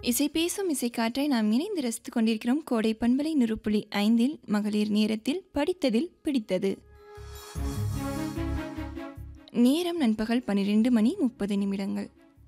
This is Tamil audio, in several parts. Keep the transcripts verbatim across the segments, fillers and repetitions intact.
இசை பேசும் இசைக்காற்றை நாம் இணைந்து ரசித்துக் கொண்டிருக்கிறோம். கோடை பண்பலை நூறு ஐந்தில் மகளிர் நேரத்தில் படித்ததில் பிடித்தது. நேரம் நண்பகல் பன்னிரண்டு மணி முப்பது நிமிடங்கள்.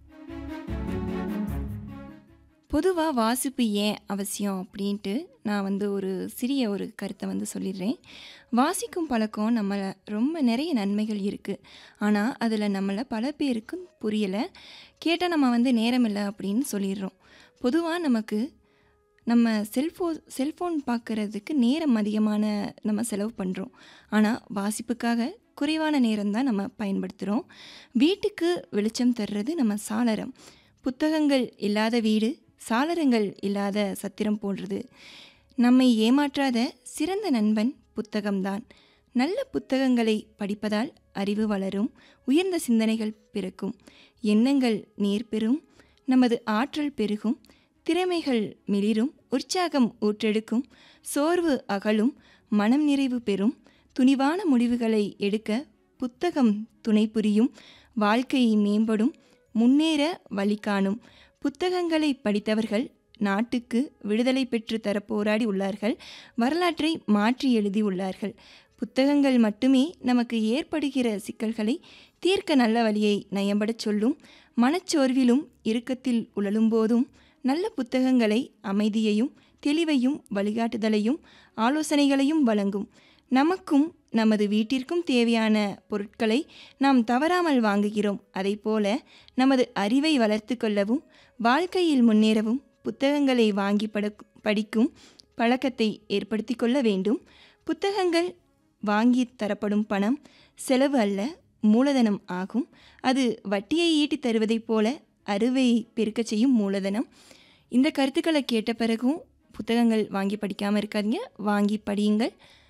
பொதுவாக வாசிப்பு ஏன் அவசியம் அப்படின்ட்டு நான் வந்து ஒரு சிறிய ஒரு கருத்தை வந்து சொல்லிடுறேன். வாசிக்கும் பழக்கம் நம்மளை ரொம்ப நிறைய நன்மைகள் இருக்குது. ஆனால் அதில் நம்மளை பல பேருக்கு புரியலை. கேட்டால் நம்ம வந்து நேரம் இல்லை அப்படின்னு சொல்லிடுறோம். பொதுவாக நமக்கு நம்ம செல்ஃபோ செல்ஃபோன் பார்க்குறதுக்கு நேரம் அதிகமான நம்ம செலவு பண்ணுறோம். ஆனால் வாசிப்புக்காக குறைவான நேரம் தான் நம்ம பயன்படுத்துகிறோம். வீட்டுக்கு வெளிச்சம் தர்றது நம்ம சாளரம். புத்தகங்கள் இல்லாத வீடு சாளரங்கள் இல்லாத சத்திரம் போன்றது. நம்மை ஏமாற்றாத சிறந்த நண்பன் புத்தகம்தான். நல்ல புத்தகங்களை படிப்பதால் அறிவு வளரும், உயர்ந்த சிந்தனைகள் பிறக்கும், எண்ணங்கள் நீர் பெறும், நமது ஆற்றல் பெருகும், திறமைகள் மிளிரும், உற்சாகம் ஊற்றெடுக்கும், சோர்வு அகலும், மனம் நிறைவு பெறும், துணிவான முடிவுகளை எடுக்க புத்தகம் துணை புரியும், வாழ்க்கை மேம்படும், முன்னேற வழி காணும். புத்தகங்களை படித்தவர்கள் நாட்டுக்கு விடுதலை பெற்று தர போராடி உள்ளார்கள், வரலாற்றை மாற்றி எழுதி உள்ளார்கள். புத்தகங்கள் மட்டுமே நமக்கு ஏற்படுகிற சிக்கல்களை தீர்க்க நல்ல வழியை நயம்படச் சொல்லும். மனச்சோர்விலும் இறுக்கத்தில் உழலும் போதும் நல்ல புத்தகங்களை அமைதியையும் தெளிவையும் வழிகாட்டுதலையும் ஆலோசனைகளையும் வழங்கும். நமக்கும் நமது வீட்டிற்கும் தேவையான பொருட்களை நாம் தவறாமல் வாங்குகிறோம். அதைப்போல நமது அறிவை வளர்த்து கொள்ளவும் வாழ்க்கையில் முன்னேறவும் புத்தகங்களை வாங்கி பட படிக்கும் பழக்கத்தை ஏற்படுத்தி கொள்ள வேண்டும். புத்தகங்கள் வாங்கி தரப்படும் பணம் செலவு அல்ல, மூலதனம் ஆகும். அது வட்டியை ஈட்டி தருவதைப் போல அறிவை பெருக்கச் செய்யும் மூலதனம். இந்த கருத்துக்களை கேட்ட பிறகும் புத்தகங்கள் வாங்கி படிக்காமல் இருக்காதீங்க, வாங்கி படியுங்கள்.